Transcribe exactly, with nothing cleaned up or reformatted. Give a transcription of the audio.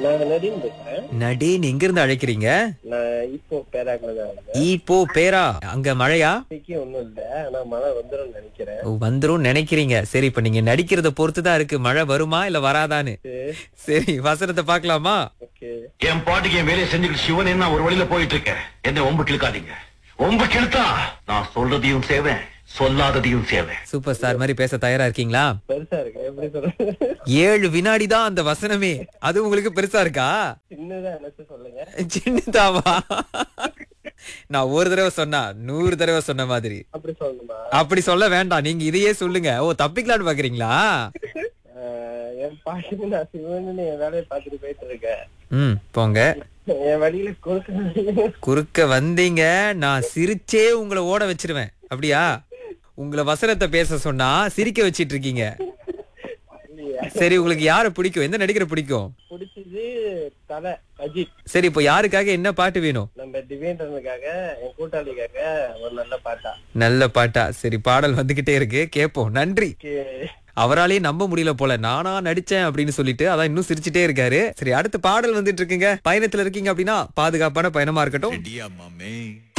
நான் நடின் பேசுறேன். நடேன், எங்க இருந்து அழைக்கிறீங்க? நான் இப்போ பேராக்ல தான் இருக்கேன். இப்போ பேரா? அங்க மழையா? இன்னைக்கு ஒண்ணும் இல்ல, ஆனா மழை வந்துரும் நினைக்கிறேன். ஓ, வந்துரும் நினைக்கிறீங்க. சரி, இப்ப நீங்க நடிக்கிறத பொறுத்துதான் இருக்கு மழை வருமா இல்ல வராதான்னு. சரி, வசனத்தை பார்க்கலாமா? ஓகே. என் பாட்டுக்கு என் வேலையை செஞ்சுக்கிட்டு சிவன் என்ன ஒரு வழியில போயிட்டு இருக்கேன். என்ன ஒம்பு கிழக்காதீங்க. ஒம்பு கிழத்தா நான் சொல்றதையும் சேவேன், சொல்லாததையும் சேவேன். சூப்பர் ஸ்டார் மாதிரி பேச தயாரா இருக்கீங்களா? பெருசா இருக்கு, எப்படி சொல்றது? ஏழு வினாடி தான் அந்த வசனமே, அது உங்களுக்கு பெருசா இருக்கா? சின்னதா நினைச்சு சொல்லுங்க. சின்னதாவா? நான் ஒரு தடவை சொன்னா நூறு தடவை சொன்ன மாதிரி. அப்படி சொல்லணுமா? அப்படி சொல்ல வேண்டாம், நீங்க இதையே சொல்லுங்க. ஓ, தப்பிக்கலான்னு பாக்குறீங்களா? ஆஹ், என் பாட்டுக்கு நான் சிவன்னு என் வேலையை பார்த்துட்டு போயிட்டு இருக்கேன். ம், போங்க. என் வழியில கொடுக்க குறுக்க வந்தீங்க, நான் சிரிச்சே உங்களை ஓட வச்சிருவேன். அப்படியா? உங்களை வசனத்தை பேச சொன்னா சிரிக்க வச்சிட்டு இருக்கீங்க. சரி, உங்களுக்கு யார பிடிக்கும்? எந்த நடிகரை பிடிக்கும்? பிடிச்சது தலை அஜித். சரி, இப்போ யாருக்காக என்ன பாட்டு வேணும்? நம்ம திவேந்திரனுக்காக, என் கூட்டாளிக்காக ஒரு நல்ல பாட்டா. நல்ல பாட்டா? சரி, பாடல் வந்துகிட்டே இருக்கு, கேப்போம். நன்றி. அவராலேயே நம்ப முடியல போல, நானா நடிச்சேன் அப்படின்னு சொல்லிட்டு, அதான் இன்னும் சிரிச்சுட்டே இருக்காரு. சரி, அடுத்த பாடல் வந்துட்டு இருக்குங்க. பயணத்துல இருக்கீங்க அப்படின்னா பாதுகாப்பான பயணமா இருக்கட்டும்.